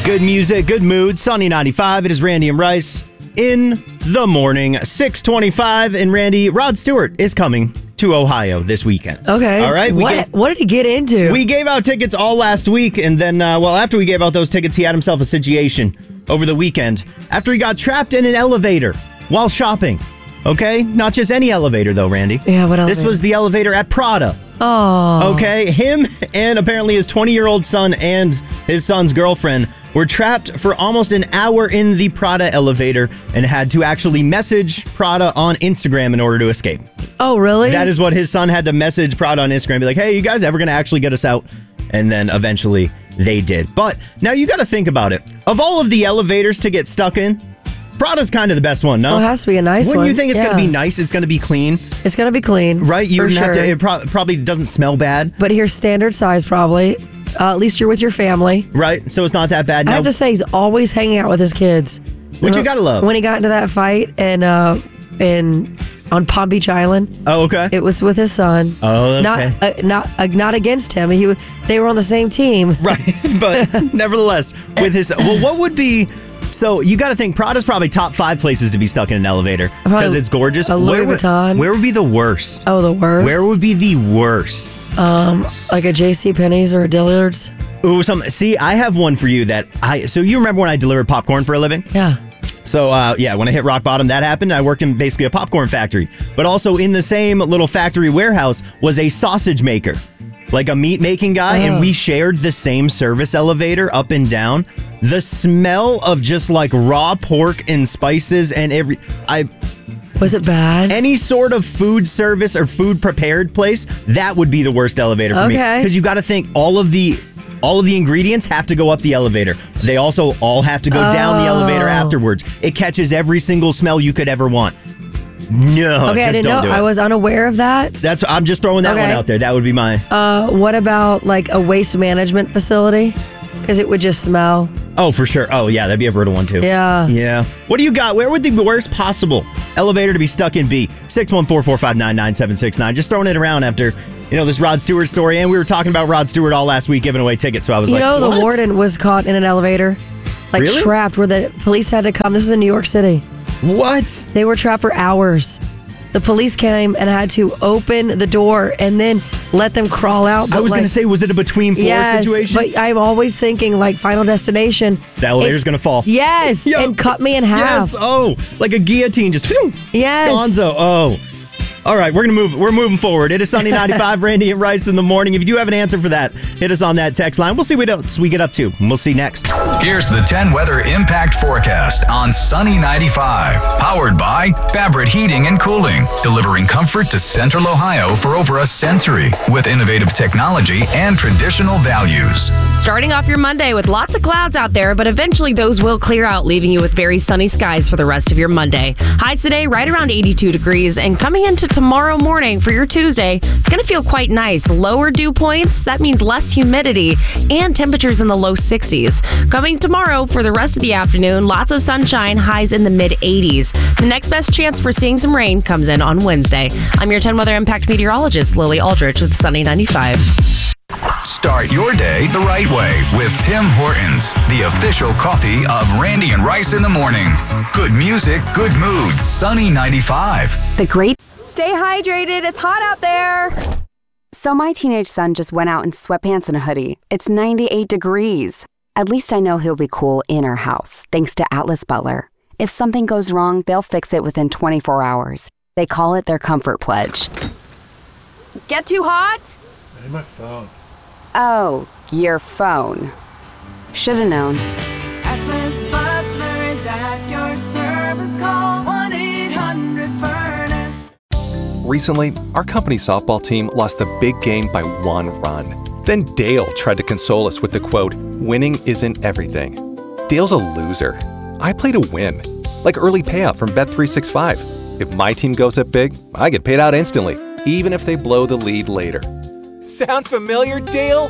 Good music, good mood. Sunny 95. It is Randy and Rice in the morning. 6:25. And Randy, Rod Stewart is coming to Ohio this weekend. Okay. All right. What did he get into? We gave out tickets all last week. And then, after we gave out those tickets, he had himself a situation over the weekend after he got trapped in an elevator while shopping. Okay? Not just any elevator, though, Randy. Yeah, what elevator? This was the elevator at Prada. Oh. Okay? Him and apparently his 20-year-old son and his son's girlfriend were trapped for almost an hour in the Prada elevator and had to actually message Prada on Instagram in order to escape. Oh, really? That is what his son had to message Prada on Instagram. Be like, hey, you guys ever going to actually get us out? And then eventually they did. But now you got to think about it. Of all of the elevators to get stuck in, Prada's kind of the best one, no? Well, it has to be a nice one. Wouldn't you think it's going to be nice? It's going to be clean? It's going to be clean. Right? You for wouldn't have sure. to, it probably doesn't smell bad. But here's standard size, probably. At least you're with your family. Right? So it's not that bad. I have to say, he's always hanging out with his kids. Which you got to love. When he got into that fight on Palm Beach Island. Oh, okay. It was with his son. Oh, okay. Not against him. They were on the same team. Right. But nevertheless, with his... Well, what would be... So you got to think Prada's probably top 5 places to be stuck in an elevator because it's gorgeous. A Louis Vuitton. Where would be the worst? Oh, the worst? Where would be the worst? Like a JCPenney's or a Dillard's. Ooh, see, I have one for you so you remember when I delivered popcorn for a living? Yeah. So, when I hit rock bottom, that happened. I worked in basically a popcorn factory. But also in the same little factory warehouse was a sausage maker, like a meat making guy. And we shared the same service elevator up and down. The smell of just like raw pork and spices and Was it bad? any sort of food service or food prepared place, that would be the worst elevator for me. Okay. Because you got to think all of the ingredients have to go up the elevator. They also all have to go down the elevator afterwards. It catches every single smell you could ever want. No, Okay, I didn't know. I was unaware of that. I'm just throwing that one out there. That would be my... What about like a waste management facility? Because it would just smell. Oh, for sure. Oh, yeah, that'd be a brutal one, too. Yeah. Yeah. What do you got? Where would the worst possible elevator to be stuck in be? 614-459-9769. Just throwing it around after, this Rod Stewart story. And we were talking about Rod Stewart all last week, giving away tickets. So I was The what? warden was caught in an elevator, Really? trapped, where the police had to come. This was in New York City. What? They were trapped for hours. The police came and had to open the door and then let them crawl out. I was going to say, was it a between floor situation? But I'm always thinking like Final Destination. The elevator's going to fall. Yes, Yep. and cut me in half. Yes. Oh, like a guillotine just... Yes. Gonzo. Oh. All right, we're moving forward. It is Sunny 95, Randy and Rice in the morning. If you do have an answer for that, hit us on that text line. We'll see what else we get up to. And we'll see next. Here's the 10 weather impact forecast on Sunny 95. Powered by Fabric Heating and Cooling. Delivering comfort to Central Ohio for over a century with innovative technology and traditional values. Starting off your Monday with lots of clouds out there, but eventually those will clear out, leaving you with very sunny skies for the rest of your Monday. Highs today right around 82 degrees, and coming into tomorrow morning for your Tuesday, it's going to feel quite nice. Lower dew points, that means less humidity, and temperatures in the low 60s. Coming tomorrow for the rest of the afternoon, lots of sunshine, highs in the mid 80s. The next best chance for seeing some rain comes in on Wednesday. I'm your 10 Weather Impact meteorologist, Lily Aldrich with Sunny 95. Start your day the right way with Tim Hortons, the official coffee of Randy and Rice in the morning. Good music, good moods, Sunny 95. The great. Stay hydrated. It's hot out there. So my teenage son just went out in sweatpants and a hoodie. It's 98 degrees. At least I know he'll be cool in our house, thanks to Atlas Butler. If something goes wrong, they'll fix it within 24 hours. They call it their comfort pledge. Get too hot? Hey, my phone. Oh, your phone. Should've known. Atlas Butler is at your service. Call 1-800-FURNACE. Recently, our company's softball team lost the big game by 1 run. Then Dale tried to console us with the quote, "Winning isn't everything." Dale's a loser. I play to win. Like early payout from Bet365. If my team goes up big, I get paid out instantly, even if they blow the lead later. Sound familiar, Dale?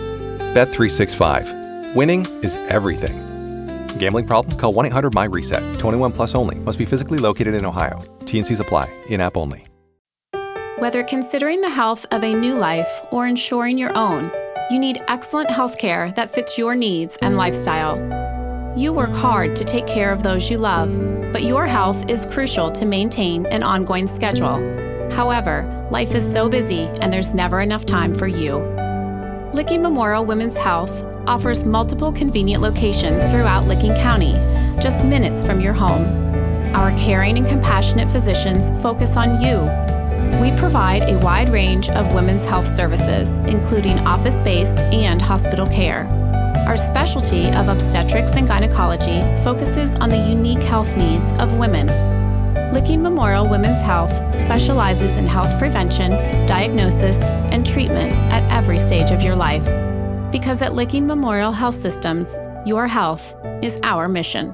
Bet365. Winning is everything. Gambling problem? Call 1-800-MY-RESET. 21 plus only. Must be physically located in Ohio. T&Cs apply. In-app only. Whether considering the health of a new life or ensuring your own, you need excellent health care that fits your needs and lifestyle. You work hard to take care of those you love, but your health is crucial to maintain an ongoing schedule. However, life is so busy and there's never enough time for you. Licking Memorial Women's Health offers multiple convenient locations throughout Licking County, just minutes from your home. Our caring and compassionate physicians focus on you. We provide a wide range of women's health services, including office-based and hospital care. Our specialty of obstetrics and gynecology focuses on the unique health needs of women. Licking Memorial Women's Health specializes in health prevention, diagnosis, and treatment at every stage of your life. Because at Licking Memorial Health Systems, your health is our mission.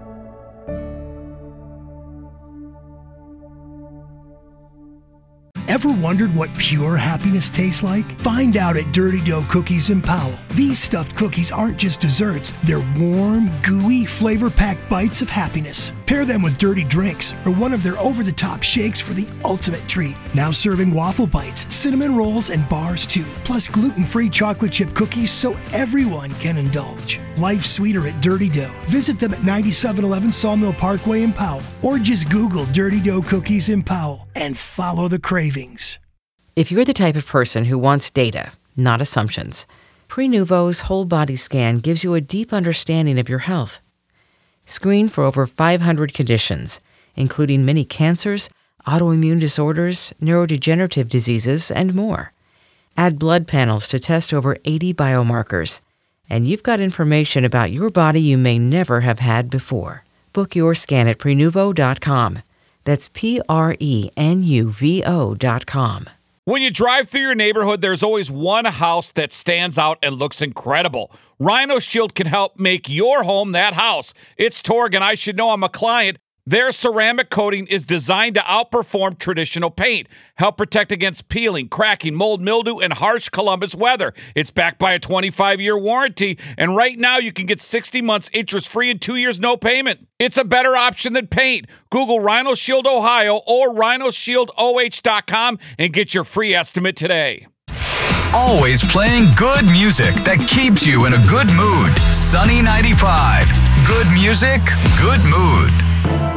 Ever wondered what pure happiness tastes like? Find out at Dirty Dough Cookies in Powell. These stuffed cookies aren't just desserts, they're warm, gooey, flavor-packed bites of happiness. Pair them with dirty drinks or one of their over-the-top shakes for the ultimate treat. Now serving waffle bites, cinnamon rolls, and bars too. Plus gluten-free chocolate chip cookies so everyone can indulge. Life's sweeter at Dirty Dough. Visit them at 9711 Sawmill Parkway in Powell or just Google Dirty Dough Cookies in Powell and follow the cravings. If you're the type of person who wants data, not assumptions, Prenuvo's whole body scan gives you a deep understanding of your health. Screen for over 500 conditions, including many cancers, autoimmune disorders, neurodegenerative diseases, and more. Add blood panels to test over 80 biomarkers, and you've got information about your body you may never have had before. Book your scan at Prenuvo.com. That's Prenuvo.com. When you drive through your neighborhood, there's always one house that stands out and looks incredible. Rhino Shield can help make your home that house. It's Torg, and I should know I'm a client. Their ceramic coating is designed to outperform traditional paint, help protect against peeling, cracking, mold, mildew, and harsh Columbus weather. It's backed by a 25-year warranty, and right now you can get 60 months interest-free and 2 years no payment. It's a better option than paint. Google Rhino Shield Ohio or rhinoshieldOH.com and get your free estimate today. Always playing good music that keeps you in a good mood. Sunny 95. Good music, good mood.